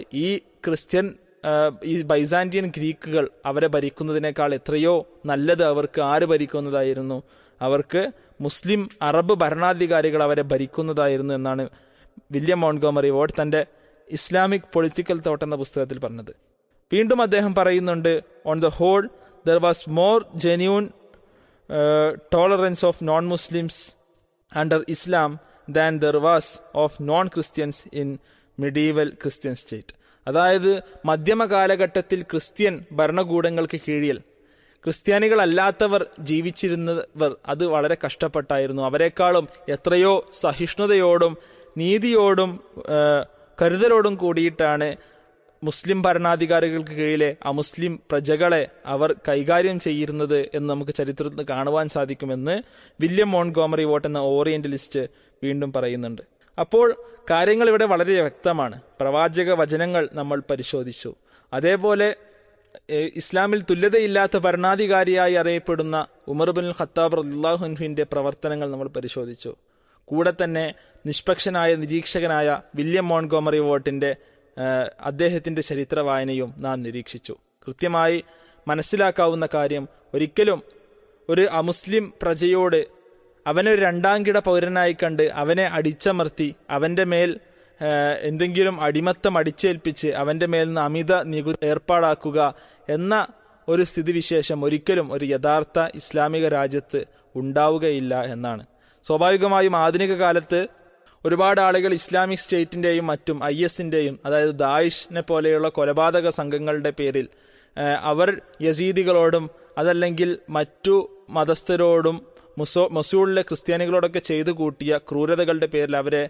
ഈ ബൈസാന്റിയൻ ഗ്രീക്കുകൾ അവരെ ഭരിക്കുന്നതിനേക്കാൾ എത്രയോ നല്ലത് അവർക്ക് ആര് ഭരിക്കുന്നതായിരുന്നു, അവർക്ക് മുസ്ലിം അറബ് ഭരണാധികാരികൾ അവരെ ഭരിക്കുന്നതായിരുന്നു എന്നാണ് വില്യം മോൺഗോമറി വാട്ട് തന്റെ ഇസ്ലാമിക് പൊളിറ്റിക്കൽ തോട്ട് എന്ന പുസ്തകത്തിൽ പറഞ്ഞത്. വീണ്ടും അദ്ദേഹം പറയുന്നുണ്ട്, on the whole there was more genuine tolerance of non Muslims under Islam than there was of non Christians in medieval Christian state. അതായത് മധ്യമ കാലഘട്ടത്തിൽ ക്രിസ്ത്യൻ ഭരണകൂടങ്ങൾക്ക് കീഴിൽ ക്രിസ്ത്യാനികളല്ലാത്തവർ ജീവിച്ചിരുന്നവർ അത് വളരെ കഷ്ടപ്പെട്ടായിരുന്നു. അവരെക്കാളും എത്രയോ സഹിഷ്ണുതയോടും നീതിയോടും കരുതലോടും കൂടിയിട്ടാണ് മുസ്ലിം ഭരണാധികാരികൾക്ക് കീഴിലെ അമുസ്ലിം പ്രജകളെ അവർ കൈകാര്യം ചെയ്യുന്നത് എന്ന് നമുക്ക് ചരിത്രത്തിൽ കാണുവാൻ സാധിക്കുമെന്ന് വില്യം മോൺഗോമറി വാട്ട് എന്ന ഓറിയന്റലിസ്റ്റ് വീണ്ടും പറയുന്നുണ്ട്. അപ്പോൾ കാര്യങ്ങൾ ഇവിടെ വളരെ വ്യക്തമാണ്. പ്രവാചക വചനങ്ങൾ നമ്മൾ പരിശോധിച്ചു. അതേപോലെ ഇസ്ലാമിൽ തുല്യതയില്ലാത്ത ഭരണാധികാരിയായി അറിയപ്പെടുന്ന ഉമർ ബിൻ ഖത്താബ് റളിയല്ലാഹു അൻഹുവിന്റെ പ്രവർത്തനങ്ങൾ നമ്മൾ പരിശോധിച്ചു. കൂടെ തന്നെ നിഷ്പക്ഷനായ നിരീക്ഷകനായ വില്യം മോൺഗോമറി വാട്ടിന്റെ അദ്ദേഹത്തിൻ്റെ ചരിത്ര വായനയും നാം നിരീക്ഷിച്ചു. കൃത്യമായി മനസ്സിലാക്കാവുന്ന കാര്യം, ഒരിക്കലും ഒരു അമുസ്ലിം പ്രജയോട് അവനൊരു രണ്ടാംകിട പൗരനായി കണ്ട് അവനെ അടിച്ചമർത്തി അവൻ്റെ മേൽ എന്തെങ്കിലും അടിമത്തം അടിച്ചേൽപ്പിച്ച് അവൻ്റെ മേൽ നിന്ന് അമിത നികുതി ഏർപ്പാടാക്കുക എന്ന ഒരു സ്ഥിതിവിശേഷം ഒരിക്കലും ഒരു യഥാർത്ഥ ഇസ്ലാമിക രാജ്യത്ത് ഉണ്ടാവുകയില്ല എന്നാണ്. സ്വാഭാവികമായും ആധുനിക കാലത്ത് ഒരുപാട് ആളുകൾ ഇസ്ലാമിക് സ്റ്റേറ്റിൻ്റെയും മറ്റും IS-ൻ്റെയും അതായത് ദായിഷിനെ പോലെയുള്ള കൊലപാതക സംഘങ്ങളുടെ പേരിൽ അവർ യസീദികളോടും അതല്ലെങ്കിൽ മറ്റു മതസ്ഥരോടും മൊസൂളിലെ ക്രിസ്ത്യാനികളോടൊക്കെ ചെയ്തു കൂട്ടിയ ക്രൂരതകളുടെ പേരിൽ അവരെ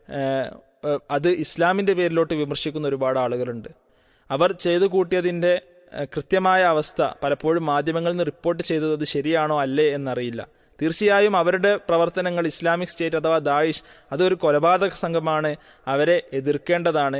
അത് ഇസ്ലാമിൻ്റെ പേരിലോട്ട് വിമർശിക്കുന്ന ഒരുപാട് ആളുകളുണ്ട്. അവർ ചെയ്തു കൂട്ടിയതിൻ്റെ കൃത്യമായ അവസ്ഥ പലപ്പോഴും മാധ്യമങ്ങളിൽ നിന്ന് റിപ്പോർട്ട് ചെയ്തത് അത് ശരിയാണോ അല്ലേ എന്നറിയില്ല. തീർച്ചയായും അവരുടെ പ്രവർത്തനങ്ങൾ, ഇസ്ലാമിക് സ്റ്റേറ്റ് അഥവാ ദായിഷ്, അതൊരു കൊലപാതക സംഘമാണ്. അവരെ എതിർക്കേണ്ടതാണ്.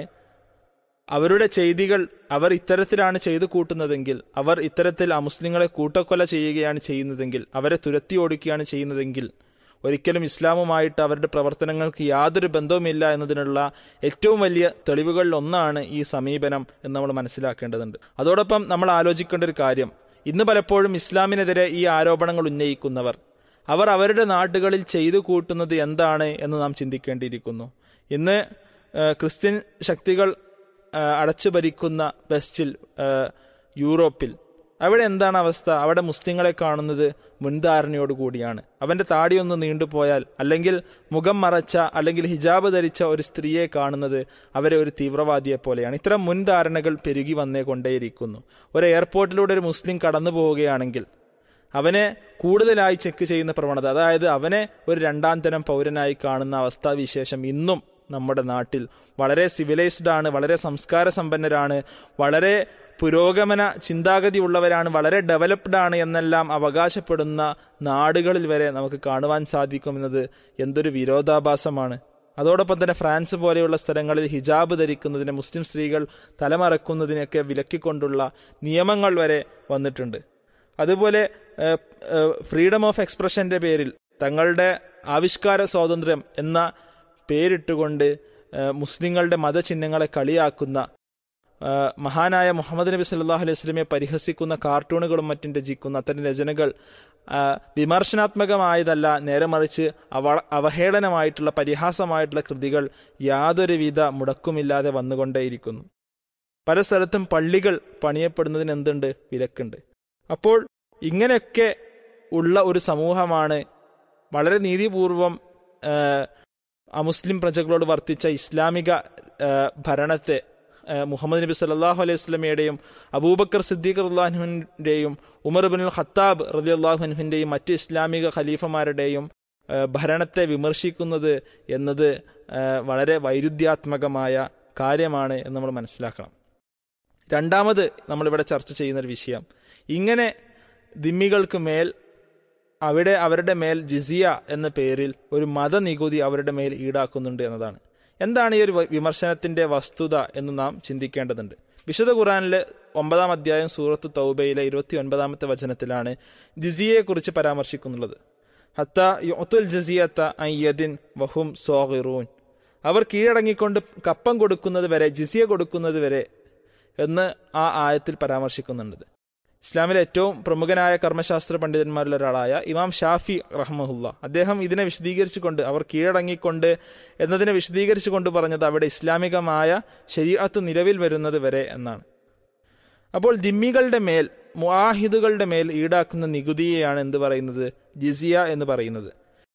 അവരുടെ ചെയ്തികൾ അവർ ഇത്തരത്തിലാണ് ചെയ്തു കൂട്ടുന്നതെങ്കിൽ, അവർ ഇത്തരത്തിൽ അമുസ്ലിങ്ങളെ കൂട്ടക്കൊല ചെയ്യുകയാണ് ചെയ്യുന്നതെങ്കിൽ, അവരെ തുരത്തി ഓടിക്കുകയാണ് ചെയ്യുന്നതെങ്കിൽ ഒരിക്കലും ഇസ്ലാമുമായിട്ട് അവരുടെ പ്രവർത്തനങ്ങൾക്ക് യാതൊരു ബന്ധവുമില്ല എന്നതിനുള്ള ഏറ്റവും വലിയ തെളിവുകളിൽ ഒന്നാണ് ഈ സമീപനം എന്ന് നമ്മൾ മനസ്സിലാക്കേണ്ടതുണ്ട്. അതോടൊപ്പം നമ്മൾ ആലോചിക്കേണ്ട ഒരു കാര്യം, ഇന്ന് പലപ്പോഴും ഇസ്ലാമിനെതിരെ ഈ ആരോപണങ്ങൾ ഉന്നയിക്കുന്നവർ അവർ അവരുടെ നാടുകളിൽ ചെയ്തു കൂട്ടുന്നത് എന്താണ് എന്ന് നാം ചിന്തിക്കേണ്ടിയിരിക്കുന്നു. ഇന്ന് ക്രിസ്ത്യൻ ശക്തികൾ അടച്ചു ഭരിക്കുന്ന വെസ്റ്റിൽ, യൂറോപ്പിൽ, അവിടെ എന്താണ് അവസ്ഥ? അവിടെ മുസ്ലിങ്ങളെ കാണുന്നത് മുൻധാരണയോടുകൂടിയാണ്. അവൻ്റെ താടിയൊന്ന് നീണ്ടുപോയാൽ അല്ലെങ്കിൽ മുഖം മറച്ച അല്ലെങ്കിൽ ഹിജാബ് ധരിച്ച ഒരു സ്ത്രീയെ കാണുന്നത് അവരെ ഒരു തീവ്രവാദിയെ പോലെയാണ്. ഇത്തരം മുൻധാരണകൾ പെരുകി വന്നേ കൊണ്ടേയിരിക്കുന്നു. ഒരു എയർപോർട്ടിലൂടെ ഒരു മുസ്ലിം കടന്നു പോവുകയാണെങ്കിൽ അവനെ കൂടുതലായി ചെക്ക് ചെയ്യുന്ന പ്രവണത, അതായത് അവനെ ഒരു രണ്ടാം തരം പൗരനായി കാണുന്ന അവസ്ഥാവിശേഷം ഇന്നും നമ്മുടെ നാട്ടിൽ വളരെ സിവിലൈസ്ഡ് ആണ്, വളരെ സംസ്കാര സമ്പന്നരാണ്, വളരെ പുരോഗമന ചിന്താഗതി ഉള്ളവരാണ്, വളരെ ഡെവലപ്ഡ് ആണ് എന്നെല്ലാം അവകാശപ്പെടുന്ന നാടുകളിൽ വരെ നമുക്ക് കാണുവാൻ സാധിക്കുമെന്നത് എന്തൊരു വിരോധാഭാസമാണ്. അതോടൊപ്പം തന്നെ ഫ്രാൻസ് പോലെയുള്ള സ്ഥലങ്ങളിൽ ഹിജാബ് ധരിക്കുന്നതിന്, മുസ്ലിം സ്ത്രീകൾ തലമറക്കുന്നതിനൊക്കെ വിലക്കിക്കൊണ്ടുള്ള നിയമങ്ങൾ വരെ വന്നിട്ടുണ്ട്. അതുപോലെ ഫ്രീഡം ഓഫ് എക്സ്പ്രഷൻ്റെ പേരിൽ തങ്ങളുടെ ആവിഷ്കാര സ്വാതന്ത്ര്യം എന്ന പേരിട്ടുകൊണ്ട് മുസ്ലിങ്ങളുടെ മതചിഹ്നങ്ങളെ കളിയാക്കുന്ന, മഹാനായ മുഹമ്മദ് നബി സല്ലല്ലാഹു അലൈഹി വസല്ലമയെ പരിഹസിക്കുന്ന കാർട്ടൂണുകളും മറ്റും രചിക്കുന്ന അത്തരം രചനകൾ വിമർശനാത്മകമായതല്ല, നേരെ മറിച്ച് അവഹേളനമായിട്ടുള്ള പരിഹാസമായിട്ടുള്ള കൃതികൾ യാതൊരുവിധ മുടക്കുമില്ലാതെ വന്നുകൊണ്ടേയിരിക്കുന്നു. പല സ്ഥലത്തും പള്ളികൾ പണിയപ്പെടുന്നതിന് എന്തുണ്ട്? വിലക്കുണ്ട്. അപ്പോൾ ഇങ്ങനെയൊക്കെ ഉള്ള ഒരു സമൂഹമാണ് വളരെ നീതിപൂർവം അമുസ്ലിം പ്രജകളോട് വർത്തിച്ച ഇസ്ലാമിക ഭരണത്തെ മുഹമ്മദ് നബി സല്ലല്ലാഹു അലൈഹി വസല്ലമയുടെയും അബൂബക്കർ സിദ്ദീഖ് റളിയല്ലാഹു അൻഹുവിൻ്റെയും ഉമർ ഇബ്നുൽ ഖത്താബ് റളിയല്ലാഹു അൻഹുവിൻ്റെയും മറ്റ് ഇസ്ലാമിക ഖലീഫമാരുടെയും ഭരണത്തെ വിമർശിക്കുന്നത് എന്നത് വളരെ വൈരുദ്ധ്യാത്മകമായ കാര്യമാണ് എന്ന് നമ്മൾ മനസ്സിലാക്കണം. രണ്ടാമത് നമ്മളിവിടെ ചർച്ച ചെയ്യുന്നൊരു വിഷയം, ഇങ്ങനെ ദിമ്മികൾക്ക് മേൽ അവിടെ അവരുടെ മേൽ ജിസിയ എന്ന പേരിൽ ഒരു മതനികുതി അവരുടെ മേൽ ഈടാക്കുന്നുണ്ട് എന്നതാണ്. എന്താണ് ഈ ഒരു വിമർശനത്തിൻ്റെ വസ്തുത എന്ന് നാം ചിന്തിക്കേണ്ടതുണ്ട്. വിശുദ്ധ ഖുർആനിലെ 9-ാം അധ്യായം സൂറത്ത് തൗബയിലെ 29-ാമത്തെ വചനത്തിലാണ് ജിസിയയെക്കുറിച്ച് പരാമർശിക്കുന്നുള്ളത്. ഹത്താ യുഅ്തുൽ ജിസിയത അൻ യദിൻ വഹും സാഗിറൂൻ, അവർ കീഴടങ്ങിക്കൊണ്ട് കപ്പം കൊടുക്കുന്നത് വരെ, ജിസിയ കൊടുക്കുന്നത് വരെ എന്ന് ആ ആയത്തിൽ പരാമർശിക്കുന്നുണ്ട്. ഇസ്ലാമിലെ ഏറ്റവും പ്രമുഖനായ കർമ്മശാസ്ത്ര പണ്ഡിതന്മാരിൽ ഒരാളായ ഇമാം ഷാഫി റഹ്മഹുല്ല, അദ്ദേഹം ഇതിനെ വിശദീകരിച്ചുകൊണ്ട്, അവർ കീഴടങ്ങിക്കൊണ്ട് എന്നതിനെ വിശദീകരിച്ചുകൊണ്ട് പറഞ്ഞത് അവിടെ ഇസ്ലാമികമായ ശരീഅത്ത് നിലവിൽ വരുന്നത് വരെ എന്നാണ്. അപ്പോൾ ദിമ്മികളുടെ മേൽ, മുആഹിദുകളുടെ മേൽ ഈടാക്കുന്ന നികുതിയെയാണ് എന്ത് പറയുന്നത്? ജിസിയ എന്ന് പറയുന്നത്.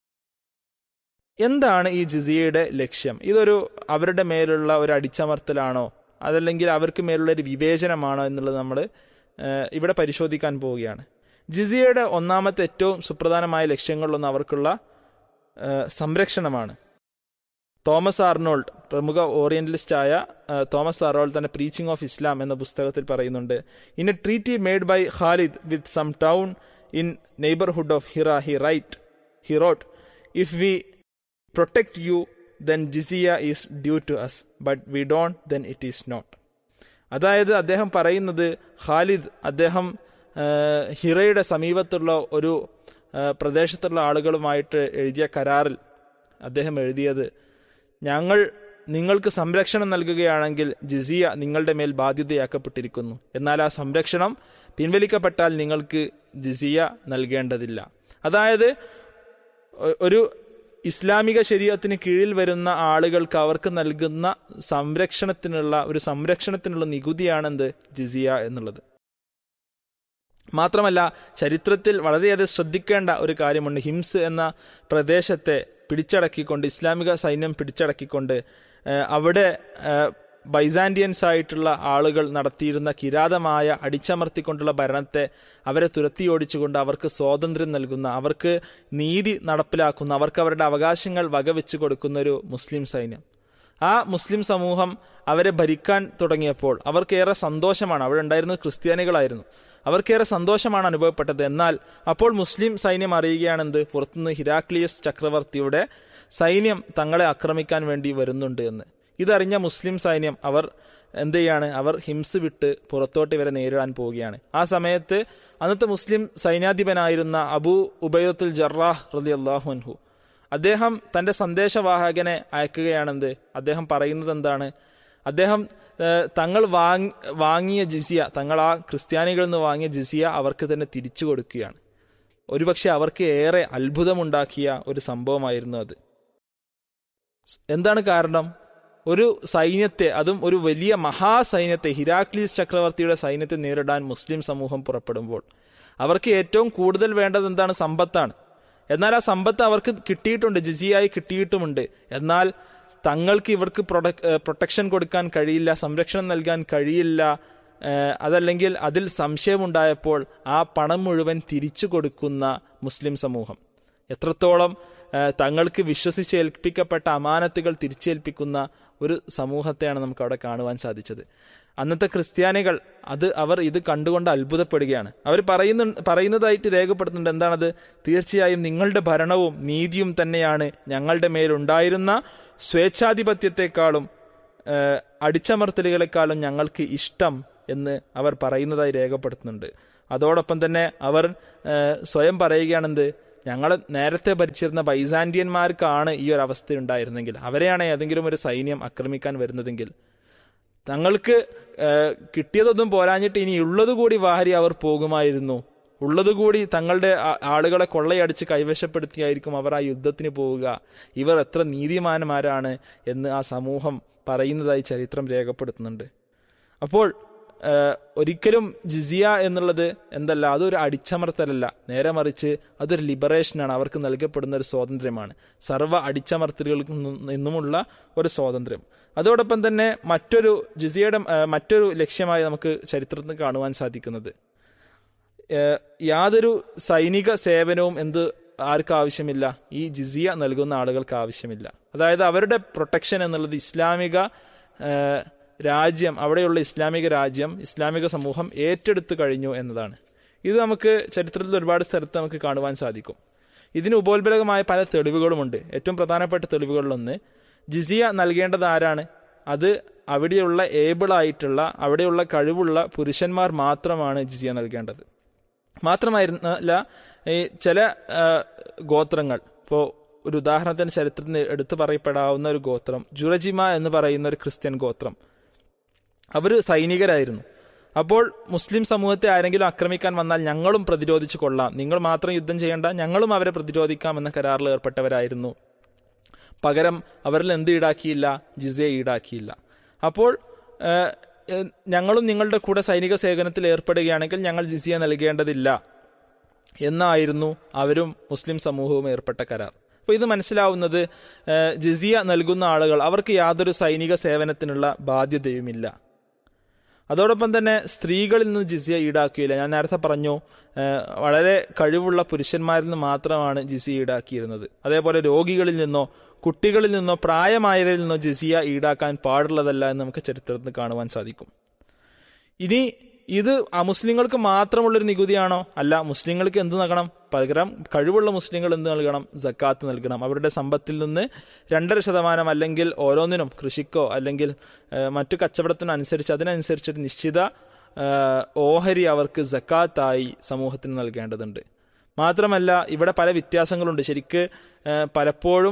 എന്താണ് ഈ ജിസിയയുടെ ലക്ഷ്യം? ഇതൊരു അവരുടെ മേലുള്ള ഒരു അടിച്ചമർത്തലാണോ അതല്ലെങ്കിൽ അവർക്ക് മേലുള്ള ഒരു വിവേചനമാണോ എന്നുള്ളത് നമ്മൾ ഇവിടെ പരിശോധിക്കാൻ പോവുകയാണ്. ജിസിയയുടെ ഒന്നാമത്തെ ഏറ്റവും സുപ്രധാനമായ ലക്ഷ്യങ്ങളിലൊന്ന് അവർക്കുള്ള സംരക്ഷണമാണ്. തോമസ് ആർണോൾഡ്, പ്രമുഖ ഓറിയന്റലിസ്റ്റായ തോമസ് ആർണോൾഡ് തന്നെ പ്രീച്ചിങ് ഓഫ് ഇസ്ലാം എന്ന പുസ്തകത്തിൽ പറയുന്നുണ്ട്, in A treaty made by Khalid with some town in neighbourhood of Hira he wrote, if we protect U then jizya is due to us, but we don't, then it is not. അതായത് അദ്ദേഹം പറയുന്നത്, ഖാലിദ് അദ്ദേഹം ഹിറയുടെ സമീപത്തുള്ള ഒരു പ്രദേശത്തുള്ള ആളുകളുമായിട്ട് എഴുതിയ കരാറിൽ അദ്ദേഹം എഴുതിയത്, ഞങ്ങൾ നിങ്ങൾക്ക് സംരക്ഷണം നൽകുകയാണെങ്കിൽ ജിസിയ നിങ്ങളുടെ മേൽ ബാധ്യതയാക്കപ്പെട്ടിരിക്കുന്നു. എന്നാൽ ആ സംരക്ഷണം പിൻവലിക്കപ്പെട്ടാൽ നിങ്ങൾക്ക് ജിസിയ നൽകേണ്ടതില്ല. അതായത് ഒരു ഇസ്ലാമിക ശരീഅത്തിന് കീഴിൽ വരുന്ന ആളുകൾക്ക് അവർക്ക് നൽകുന്ന സംരക്ഷണത്തിനുള്ള നികുതിയാണെന്ത് ജിസിയ എന്നുള്ളത്. മാത്രമല്ല ചരിത്രത്തിൽ വളരെയധികം ശ്രദ്ധിക്കേണ്ട ഒരു കാര്യമുണ്ട്. ഹിംസ് എന്ന പ്രദേശത്തെ പിടിച്ചടക്കിക്കൊണ്ട് ഇസ്ലാമിക സൈന്യം പിടിച്ചടക്കിക്കൊണ്ട് അവിടെ ബൈസാൻഡിയൻസ് ആയിട്ടുള്ള ആളുകൾ നടത്തിയിരുന്ന കിരാതമായ അടിച്ചമർത്തിക്കൊണ്ടുള്ള ഭരണത്തെ അവരെ തുരത്തിയോടിച്ചുകൊണ്ട് അവർക്ക് സ്വാതന്ത്ര്യം നൽകുന്ന, അവർക്ക് നീതി നടപ്പിലാക്കുന്ന, അവർക്ക് അവരുടെ അവകാശങ്ങൾ വകവെച്ച് കൊടുക്കുന്ന ഒരു മുസ്ലിം സൈന്യം. ആ മുസ്ലിം സമൂഹം അവരെ ഭരിക്കാൻ തുടങ്ങിയപ്പോൾ അവർക്കേറെ സന്തോഷമാണ്. അവിടെ ഉണ്ടായിരുന്നത് ക്രിസ്ത്യാനികളായിരുന്നു. അവർക്കേറെ സന്തോഷമാണ് അനുഭവപ്പെട്ടത്. എന്നാൽ അപ്പോൾ മുസ്ലിം സൈന്യം അറിയുകയാണെന്ത്, പുറത്തുനിന്ന് ഹിരാക്ലിയസ് ചക്രവർത്തിയുടെ സൈന്യം തങ്ങളെ ആക്രമിക്കാൻ വേണ്ടി വരുന്നുണ്ട് എന്ന്. ഇതറിഞ്ഞ മുസ്ലിം സൈന്യം അവർ എന്ത് ചെയ്യാണ്, അവർ ഹിംസ് വിട്ട് പുറത്തോട്ട് ഇവരെ നേരിടാൻ പോവുകയാണ്. ആ സമയത്ത് അന്നത്തെ മുസ്ലിം സൈന്യാധിപനായിരുന്ന അബൂ ഉബൈദത്തുൽ ജറാഹ് റളിയല്ലാഹു അൻഹു അദ്ദേഹം തന്റെ സന്ദേശവാഹകനെ അയക്കുകയാണെന്ത്. അദ്ദേഹം പറയുന്നത് എന്താണ്, അദ്ദേഹം തങ്ങൾ വാങ്ങിയ ജിസിയ, തങ്ങൾ ആ ക്രിസ്ത്യാനികളിൽ നിന്ന് വാങ്ങിയ ജിസിയ അവർക്ക് തന്നെ തിരിച്ചു കൊടുക്കുകയാണ്. ഒരുപക്ഷെ അവർക്ക് ഏറെ അത്ഭുതമുണ്ടാക്കിയ ഒരു സംഭവമായിരുന്നു അത്. എന്താണ് കാരണം? ഒരു സൈന്യത്തെ, അതും ഒരു വലിയ മഹാസൈന്യത്തെ, ഹിരാക്ലീസ് ചക്രവർത്തിയുടെ സൈന്യത്തെ നേരിടാൻ മുസ്ലിം സമൂഹം പുറപ്പെടുമ്പോൾ അവർക്ക് ഏറ്റവും കൂടുതൽ വേണ്ടത് എന്താണ്? സമ്പത്താണ്. എന്നാൽ ആ സമ്പത്ത് അവർക്ക് കിട്ടിയിട്ടുണ്ട്, ജിസിയായി കിട്ടിയിട്ടുമുണ്ട്. എന്നാൽ തങ്ങൾക്ക് ഇവർക്ക് പ്രൊട്ടക്ഷൻ കൊടുക്കാൻ കഴിയില്ല, സംരക്ഷണം നൽകാൻ കഴിയില്ല. അതല്ലെങ്കിൽ അതിൽ സംശയമുണ്ടായപ്പോൾ ആ പണം മുഴുവൻ തിരിച്ചു കൊടുക്കുന്ന മുസ്ലിം സമൂഹം, എത്രത്തോളം തങ്ങൾക്ക് വിശ്വസിച്ചേൽപ്പിക്കപ്പെട്ട അമാനത്തുകൾ തിരിച്ചേൽപ്പിക്കുന്ന ഒരു സമൂഹത്തെയാണ് നമുക്ക് അവിടെ കാണുവാൻ സാധിച്ചത്. അന്നത്തെ ക്രിസ്ത്യാനികൾ അവർ ഇത് കണ്ടുകൊണ്ട് അത്ഭുതപ്പെടുകയാണ്. അവർ പറയുന്നതായിട്ട് രേഖപ്പെടുത്തുന്നുണ്ട്. എന്താണത്? തീർച്ചയായും നിങ്ങളുടെ ഭരണവും നീതിയും തന്നെയാണ് ഞങ്ങളുടെ മേലുണ്ടായിരുന്ന സ്വേച്ഛാധിപത്യത്തെക്കാളും അടിച്ചമർത്തലുകളെക്കാളും ഞങ്ങൾക്ക് ഇഷ്ടം എന്ന് അവർ പറയുന്നതായി രേഖപ്പെടുത്തുന്നുണ്ട്. അതോടൊപ്പം തന്നെ അവർ സ്വയം പറയുകയാണെന്ത്, ഞങ്ങൾ നേരത്തെ ഭരിച്ചിരുന്ന ബൈസാൻഡിയന്മാർക്കാണ് ഈ ഒരു അവസ്ഥ ഉണ്ടായിരുന്നെങ്കിൽ, അവരെയാണ് ഏതെങ്കിലും ഒരു സൈന്യം ആക്രമിക്കാൻ വരുന്നതെങ്കിൽ, തങ്ങൾക്ക് കിട്ടിയതൊന്നും പോരാഞ്ഞിട്ട് ഇനി ഉള്ളതുകൂടി വാരി അവർ പോകുമായിരുന്നു. ഉള്ളതുകൂടി തങ്ങളുടെ ആളുകളെ കൊള്ളയടിച്ച് കൈവശപ്പെടുത്തിയായിരിക്കും അവർ ആ യുദ്ധത്തിന് പോവുക. ഇവർ എത്ര നീതിമാന്മാരാണ് എന്ന് ആ സമൂഹം പറയുന്നതായി ചരിത്രം രേഖപ്പെടുത്തുന്നുണ്ട്. അപ്പോൾ ഒരിക്കലും ജിസിയ എന്നുള്ളത് എന്തല്ല, അതൊരു അടിച്ചമർത്തലല്ല, നേരെ മറിച്ച് അതൊരു ലിബറേഷനാണ്. അവർക്ക് നൽകപ്പെടുന്ന ഒരു സ്വാതന്ത്ര്യമാണ്, സർവ്വ അടിച്ചമർത്തലുകൾക്ക് നിന്നുമുള്ള ഒരു സ്വാതന്ത്ര്യം. അതോടൊപ്പം തന്നെ ജിസിയയുടെ മറ്റൊരു ലക്ഷ്യമായി നമുക്ക് ചരിത്രത്തിൽ കാണുവാൻ സാധിക്കുന്നത്, യാതൊരു സൈനിക സേവനവും ആർക്ക് ആവശ്യമില്ല, ഈ ജിസിയ നൽകുന്ന ആളുകൾക്ക് ആവശ്യമില്ല. അതായത് അവരുടെ പ്രൊട്ടക്ഷൻ എന്നുള്ളത് ഇസ്ലാമിക രാജ്യം, അവിടെയുള്ള ഇസ്ലാമിക രാജ്യം, ഇസ്ലാമിക സമൂഹം ഏറ്റെടുത്തു കഴിഞ്ഞു എന്നതാണ്. ഇത് നമുക്ക് ചരിത്രത്തിൽ ഒരുപാട് സ്ഥലത്ത് നമുക്ക് കാണുവാൻ സാധിക്കും. ഇതിന് ഉപോത്ബലകമായ പല തെളിവുകളുമുണ്ട്. ഏറ്റവും പ്രധാനപ്പെട്ട തെളിവുകളിലൊന്ന്, ജിസിയ നൽകേണ്ടത് ആരാണ്? അത് അവിടെയുള്ള ഏബിളായിട്ടുള്ള, അവിടെയുള്ള കഴിവുള്ള പുരുഷന്മാർ മാത്രമാണ് ജിസിയ നൽകേണ്ടത്. മാത്രമായിരുന്നല്ല, ചില ഗോത്രങ്ങൾ, ഇപ്പോൾ ഒരു ഉദാഹരണത്തിന് ചരിത്രത്തിന് എടുത്തു പറയപ്പെടാവുന്ന ഒരു ഗോത്രം ജുറജിമ എന്ന് പറയുന്ന ഒരു ക്രിസ്ത്യൻ ഗോത്രം, അവർ സൈനികരായിരുന്നു. അപ്പോൾ മുസ്ലിം സമൂഹത്തെ ആരെങ്കിലും ആക്രമിക്കാൻ വന്നാൽ ഞങ്ങളും പ്രതിരോധിച്ചു കൊള്ളാം, നിങ്ങൾ മാത്രം യുദ്ധം ചെയ്യേണ്ട, ഞങ്ങളും അവരെ പ്രതിരോധിക്കാം എന്ന കരാറിൽ ഏർപ്പെട്ടവരായിരുന്നു. പകരം അവരിൽ എന്ത് ഈടാക്കിയില്ല? ജിസിയ ഈടാക്കിയില്ല. അപ്പോൾ ഞങ്ങളും നിങ്ങളുടെ കൂടെ സൈനിക സേവനത്തിൽ ഏർപ്പെടുകയാണെങ്കിൽ ഞങ്ങൾ ജിസിയ നൽകേണ്ടതില്ല എന്നായിരുന്നു അവരും മുസ്ലിം സമൂഹവും ഏർപ്പെട്ട കരാർ. അപ്പോൾ ഇത് മനസ്സിലാവുന്നത്, ജിസിയ നൽകുന്ന ആളുകൾ അവർക്ക് യാതൊരു സൈനിക സേവനത്തിനുള്ള ബാധ്യതയുമില്ല. അതോടൊപ്പം തന്നെ സ്ത്രീകളിൽ നിന്ന് ജിസിയ ഈടാക്കിയില്ല. ഞാൻ നേരത്തെ പറഞ്ഞു, വളരെ കഴിവുള്ള പുരുഷന്മാരിൽ നിന്ന് മാത്രമാണ് ജിസിയ ഈടാക്കിയിരുന്നത്. അതേപോലെ രോഗികളിൽ നിന്നോ കുട്ടികളിൽ നിന്നോ പ്രായമായവരിൽ നിന്നോ ജിസിയ ഈടാക്കാൻ പാടുള്ളതല്ല എന്ന് നമുക്ക് ചരിത്രത്തിൽ കാണുവാൻ സാധിക്കും. ഇനി ഇത് അമുസ്ലിങ്ങൾക്ക് മാത്രമുള്ളൊരു നികുതിയാണോ? അല്ല. മുസ്ലിങ്ങൾക്ക് എന്ത് നൽകണം? പകരം കഴിവുള്ള മുസ്ലിങ്ങൾ എന്ത് നൽകണം? സക്കാത്ത് നൽകണം. അവരുടെ സമ്പത്തിൽ നിന്ന് 2.5% അല്ലെങ്കിൽ ഓരോന്നിനും, കൃഷിക്കോ അല്ലെങ്കിൽ മറ്റു കച്ചവടത്തിനനുസരിച്ച് അതിനനുസരിച്ചൊരു നിശ്ചിത ഓഹരി അവർക്ക് സക്കാത്തായി സമൂഹത്തിന് നൽകേണ്ടതുണ്ട്. മാത്രമല്ല ഇവിടെ പല വ്യത്യാസങ്ങളുണ്ട്. ശരിക്ക് പലപ്പോഴും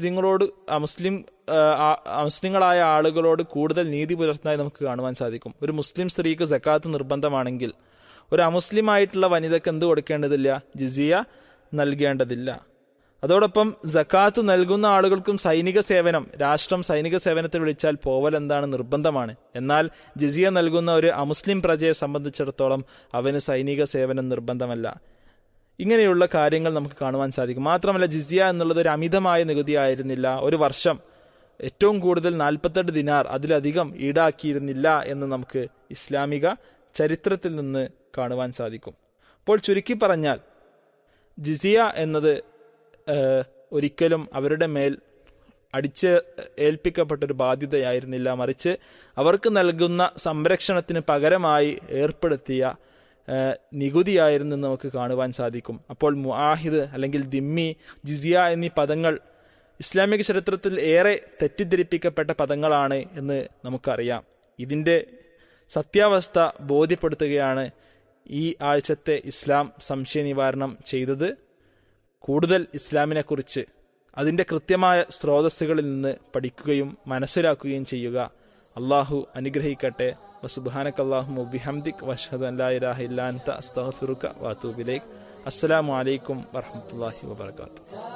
അമുസ്ലിങ്ങളായ ആളുകളോട് കൂടുതൽ നീതി പുലർത്തുന്നതായി നമുക്ക് കാണുവാൻ സാധിക്കും. ഒരു മുസ്ലിം സ്ത്രീക്ക് സക്കാത്ത് നിർബന്ധമാണെങ്കിൽ ഒരു അമുസ്ലിമായിട്ടുള്ള വനിതയ്ക്ക് എന്ത് കൊടുക്കേണ്ടതില്ല? ജിസിയ നൽകേണ്ടതില്ല. അതോടൊപ്പം സക്കാത്ത് നൽകുന്ന ആളുകൾക്കും സൈനിക സേവനം, രാഷ്ട്രം സൈനിക സേവനത്തിൽ വിളിച്ചാൽ പോവൽ എന്താണ്? നിർബന്ധമാണ്. എന്നാൽ ജിസിയ നൽകുന്ന ഒരു അമുസ്ലിം പ്രജയെ സംബന്ധിച്ചിടത്തോളം അവന് സൈനിക സേവനം നിർബന്ധമല്ല. ഇങ്ങനെയുള്ള കാര്യങ്ങൾ നമുക്ക് കാണുവാൻ സാധിക്കും. മാത്രമല്ല ജിസിയ എന്നുള്ളത് ഒരു അമിതമായ നികുതി ആയിരുന്നില്ല. ഒരു വർഷം ഏറ്റവും കൂടുതൽ 48 ദിനാർ, അതിലധികം ഈടാക്കിയിരുന്നില്ല എന്ന് നമുക്ക് ഇസ്ലാമിക ചരിത്രത്തിൽ നിന്ന് കാണുവാൻ സാധിക്കും. അപ്പോൾ ചുരുക്കി പറഞ്ഞാൽ ജിസിയ എന്നത് ഒരിക്കലും അവരുടെ മേൽ അടിച്ച് ഏൽപ്പിക്കപ്പെട്ടൊരു ബാധ്യതയായിരുന്നില്ല. മറിച്ച് അവർക്ക് നൽകുന്ന സംരക്ഷണത്തിന് പകരമായി ഏർപ്പെടുത്തിയ നികുതിയായിരുന്നു നമുക്ക് കാണുവാൻ സാധിക്കും. അപ്പോൾ മുആഹിദ് അല്ലെങ്കിൽ ദിമ്മി, ജിസിയ എന്നീ പദങ്ങൾ ഇസ്ലാമിക ചരിത്രത്തിൽ ഏറെ തെറ്റിദ്ധരിപ്പിക്കപ്പെട്ട പദങ്ങളാണ് എന്ന് നമുക്കറിയാം. ഇതിൻ്റെ സത്യാവസ്ഥ ബോധ്യപ്പെടുത്തുകയാണ് ഈ ആഴ്ചത്തെ ഇസ്ലാം സംശയ നിവാരണം ചെയ്തത്. കൂടുതൽ ഇസ്ലാമിനെക്കുറിച്ച് അതിൻ്റെ കൃത്യമായ സ്രോതസ്സുകളിൽ നിന്ന് പഠിക്കുകയും മനസ്സിലാക്കുകയും ചെയ്യുക. അള്ളാഹു അനുഗ്രഹിക്കട്ടെ. വസുബ്ഹാനകല്ലാഹുമ്മ വബിഹംദിക വഅശ്ഹദു അൻ ലാ ഇലാഹ ഇല്ലാ അൻത അസ്തഗ്ഫിറുക വഅതൂബു ഇലൈക്. അസ്സലാമു അലൈക്കും വറഹ്മത്തുള്ളാഹി വബറകാതുഹു.